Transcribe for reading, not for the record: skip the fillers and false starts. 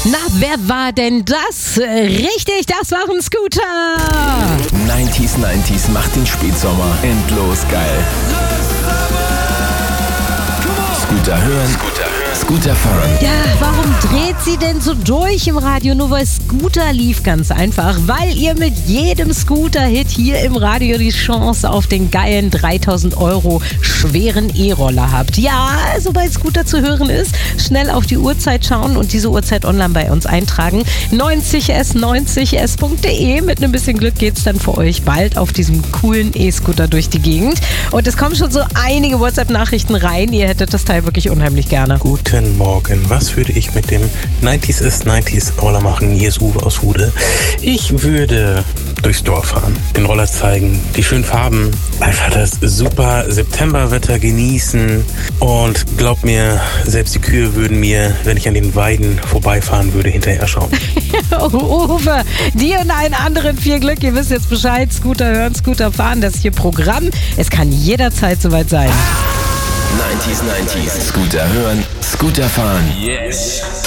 Na, wer war denn das? Richtig, das war ein Scooter. 90s macht den Spätsommer endlos geil. Scooter hören, Scooter fahren. Ja, warum dreht sie denn so durch im Radio? Nur weil Scooter lief, ganz einfach. Weil ihr mit jedem Scooter-Hit hier im Radio die Chance auf den geilen 3.000 Euro schweren E-Roller habt. Ja, sobald Scooter zu hören ist, schnell auf die Uhrzeit schauen und diese Uhrzeit online bei uns eintragen. 90s90s.de. Mit ein bisschen Glück geht's dann für euch bald auf diesem coolen E-Scooter durch die Gegend. Und es kommen schon so einige WhatsApp-Nachrichten rein. Ihr hättet das Teil wirklich unheimlich gerne. Guten Morgen. Was würde ich mit dem 90s ist 90s Roller machen? Hier ist Uwe aus Hude. Ich würde durchs Dorf fahren, den Roller zeigen, die schönen Farben, einfach das super Septemberwetter genießen und glaub mir, selbst die Kühe würden mir, wenn ich an den Weiden vorbeifahren würde, hinterher schauen. Uwe, dir und allen anderen viel Glück. Ihr wisst jetzt Bescheid. Scooter hören, Scooter fahren. Das ist hier Programm. Es kann jederzeit soweit sein. 90s, Scooter hören, Scooter fahren. Yes!